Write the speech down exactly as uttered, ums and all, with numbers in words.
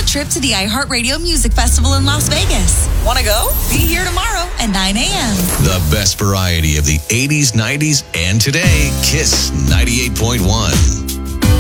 a trip to the iHeartRadio Music Festival in Las Vegas. Want to go? Be here tomorrow at nine a.m. The best variety of the eighties, nineties, and today. Kiss ninety-eight point one.